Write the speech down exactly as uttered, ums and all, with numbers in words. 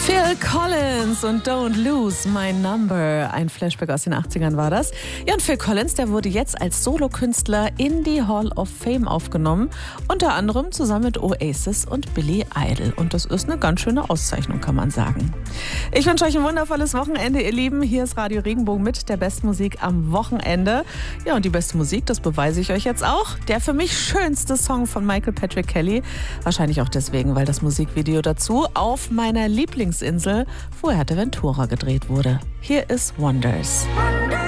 Phil Collins und Don't Lose My Number. Ein Flashback aus den achtzigern war das. Ja, und Phil Collins, der wurde jetzt als Solokünstler in die Hall of Fame aufgenommen. Unter anderem zusammen mit Oasis und Billy Idol. Und das ist eine ganz schöne Auszeichnung, kann man sagen. Ich wünsche euch ein wundervolles Wochenende, ihr Lieben. Hier ist Radio Regenbogen mit der besten Musik am Wochenende. Ja, und die beste Musik, das beweise ich euch jetzt auch. Der für mich schönste Song von Michael Patrick Kelly. Wahrscheinlich auch deswegen, weil das Musikvideo dazu auf meiner Lieblingsinsel Fuerteventura gedreht wurde. Hier ist Wonders.